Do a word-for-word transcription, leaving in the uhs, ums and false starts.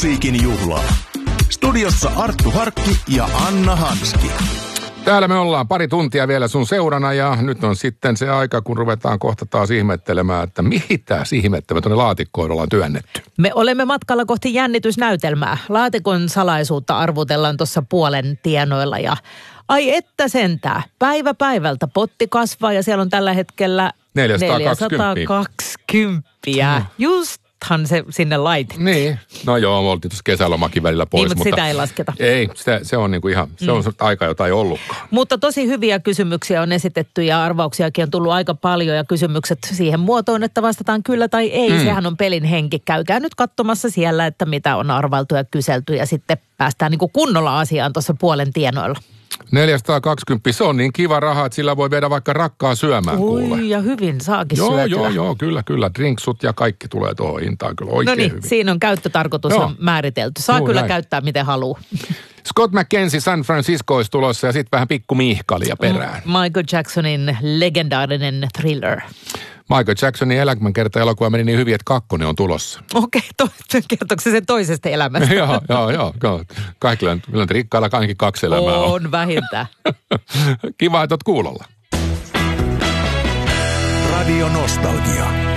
musiikin juhlaa. Studiossa Arttu Harkki ja Anna Hanski. Täällä me ollaan pari tuntia vielä sun seurana ja nyt on sitten se aika, kun ruvetaan kohta taas ihmettelemään, että mitä ihmettä me tuonne laatikkoon ollaan työnnetty. Me olemme matkalla kohti jännitysnäytelmää. Laatikon salaisuutta arvutellaan tuossa puolen tienoilla ja ai että sentää. Päivä päivältä potti kasvaa ja siellä on tällä hetkellä neljäsataakaksikymmentä. Hmm. Justhan se sinne laitit. Niin. No joo, me oltiin tuossa kesälomakin välillä pois. Niin, mutta, mutta sitä ei lasketa. Ei, sitä, se on niinku ihan, se on mm. aika, jota ei ollutkaan. Mutta tosi hyviä kysymyksiä on esitetty ja arvauksiakin on tullut aika paljon ja kysymykset siihen muotoon, että vastataan kyllä tai ei. Mm. Sehän on pelin henki. Käykää nyt katsomassa siellä, että mitä on arvailtu ja kyselty ja sitten päästään niinku kunnolla asiaan tuossa puolen tienoilla. neljäsataakaksikymmentä, se on niin kiva raha, että sillä voi viedä vaikka rakkaa syömään. Ui, kuule. Ja hyvin saakin joo, syötyä. Joo, joo, kyllä, kyllä. Drinksut ja kaikki tulee tuohon hintaan kyllä oikein no niin, hyvin. Siinä on käyttötarkoitus on määritelty. Saa Juu, kyllä näin. käyttää miten haluaa. Scott McKenzie San Francisco olisi tulossa ja sitten vähän pikku miihkalia perään. Michael Jacksonin legendaarinen Thriller. Michael Jacksonin elämänkerta-elokuva meni niin hyvin, että kakkonen on tulossa. Okei, okay, kertooko se sen toisesta elämästä? joo, joo, joo. Kaikilla on rikkailla ainakin kaksi elämää on. On vähintään. Kiva, että oot kuulolla. Radio Nostalgia.